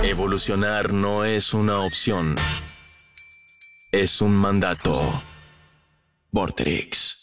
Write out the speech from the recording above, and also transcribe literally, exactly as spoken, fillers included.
Evolucionar no es una opción. Es un mandato. Vorterix.